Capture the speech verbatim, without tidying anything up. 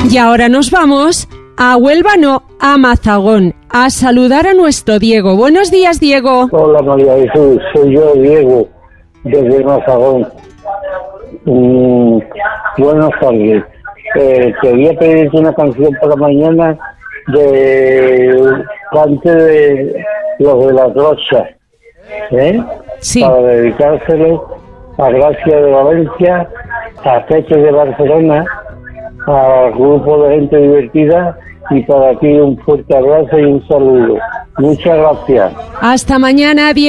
Y ahora nos vamos a Huelva, no, a Mazagón, a saludar a nuestro Diego. Buenos días, Diego. Hola, María Jesús, soy yo, Diego, desde Mazagón. Mm, buenas tardes. Eh, quería pedirte una canción para mañana de cante de los de la trocha, ¿eh? Sí. Para dedicárselo a Gracia de Valencia, a Peche de Barcelona, al grupo de gente divertida, y para ti un fuerte abrazo y un saludo. Muchas gracias. Hasta mañana, Diego.